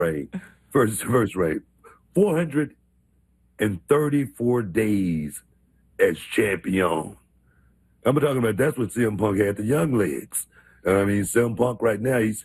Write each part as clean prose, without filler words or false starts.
reign. First reign. 434 days as champion. I'm talking about that's what CM Punk had, the young legs. I mean, CM Punk right now, he's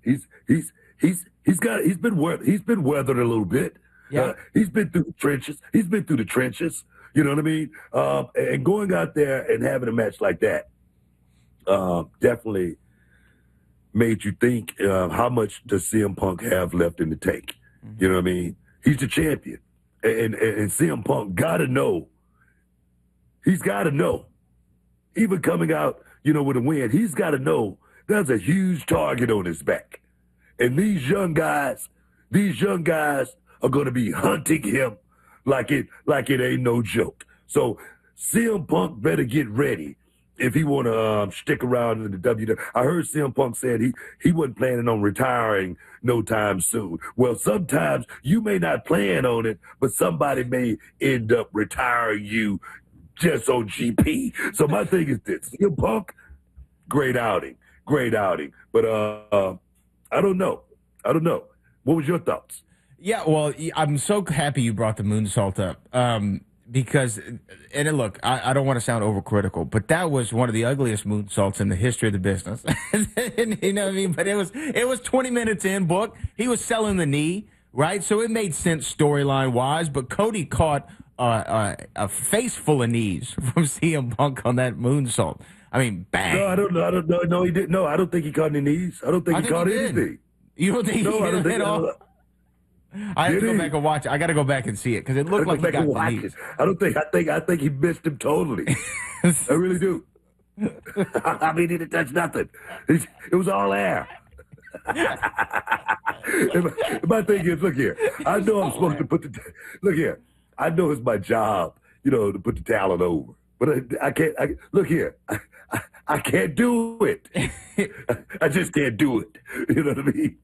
been weathered a little bit. Yeah. He's been through the trenches. You know what I mean? And going out there and having a match like that definitely made you think how much does CM Punk have left in the tank? Mm-hmm. You know what I mean? He's the champion. And CM Punk got to know. He's got to know. Even coming out, with a win, he's got to know there's a huge target on his back. And these young guys are going to be hunting him like it ain't no joke. So CM Punk better get ready if he want to stick around in the WWE. I heard CM Punk said he wasn't planning on retiring no time soon. Well, sometimes you may not plan on it, but somebody may end up retiring you just on GP. So my thing is this: CM Punk, great outing. But I don't know. What was your thoughts? Yeah, well, I'm so happy you brought the moonsault up because, and look, I don't want to sound overcritical, but that was one of the ugliest moonsaults in the history of the business. You know what I mean? But it was 20 minutes in, Book. He was selling the knee, right? So it made sense storyline wise. But Cody caught a face full of knees from CM Punk on that moonsault. I mean, bang. No, I don't know. No, he didn't. No, I don't think he caught any knees. I don't think he caught anything. You don't think he hit him at all? I have to go back and watch it. I got to go back and see it because it looked like he got the knees. I think he missed him totally. I really do. I mean, he didn't touch nothing. It was all air. My thing is, look here. I know I'm supposed to look here. I know it's my job, to put the talent over. But I can't. Look here. I can't do it. I just can't do it. You know what I mean?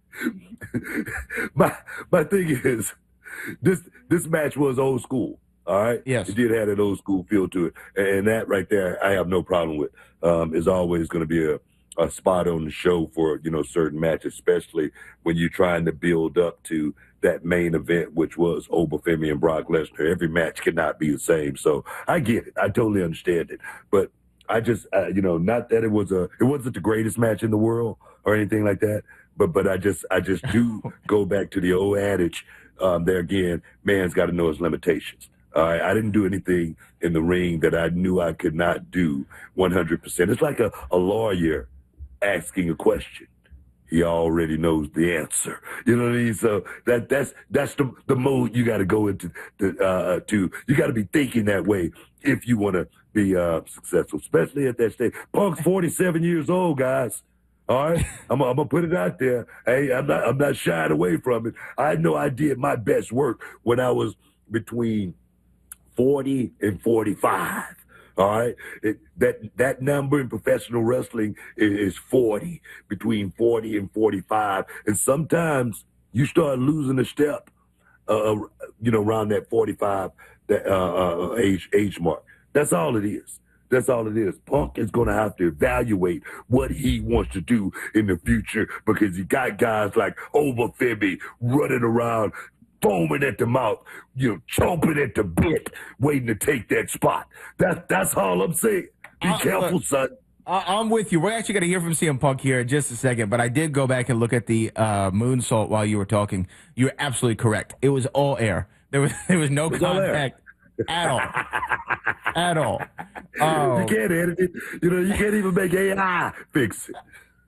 My thing is, this match was old school. All right. Yes. It did have an old school feel to it, and that right there, I have no problem with. Is always going to be a spot on the show for certain matches, especially when you're trying to build up to that main event, which was Obafemi and Brock Lesnar. Every match cannot be the same, so I get it. I totally understand it, but I just, not that it wasn't the greatest match in the world or anything like that, but I just do go back to the old adage. There again, man's got to know his limitations. All right, I didn't do anything in the ring that I knew I could not do 100%. It's like a lawyer asking a question. He already knows the answer. You know what I mean? So that's the mode you got to go into. You got to be thinking that way if you want to be successful, especially at that stage. Punk's 47 years old, guys. All right, I'm gonna put it out there. Hey, I'm not shying away from it. I know I did my best work when I was between 40 and 45. All right, that number in professional wrestling is 40, between 40 and 45, and sometimes you start losing a step, around that 45 age mark. That's all it is. Punk is going to have to evaluate what he wants to do in the future because he got guys like Obafemi running around, foaming at the mouth, chomping at the bit, waiting to take that spot. That's all I'm saying. Be careful, son. I'm with you. We're actually going to hear from CM Punk here in just a second, but I did go back and look at the moonsault while you were talking. You're absolutely correct. It was all air. There was no contact at all. At all. Oh. You can't edit it. You can't even make AI fix it.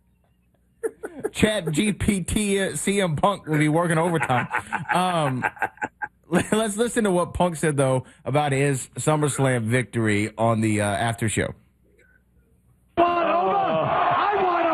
Chat GPT CM Punk will be working overtime. Let's listen to what Punk said, though, about his SummerSlam victory on the after show. I want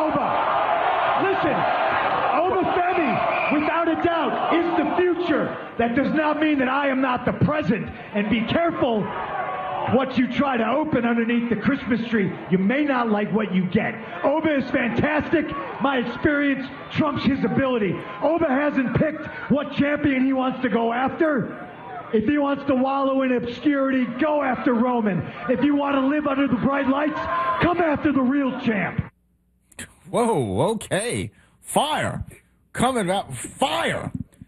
Oba. Listen, Obafemi, without a doubt, is the future. That does not mean that I am not the present. And be careful what you try to open underneath the Christmas tree. You may not like what you get. Oba is fantastic. My experience trumps his ability. Oba hasn't picked what champion he wants to go after. If he wants to wallow in obscurity, go after Roman. If you want to live under the bright lights, come after the real champ. Whoa, okay. Fire. Coming out, fire.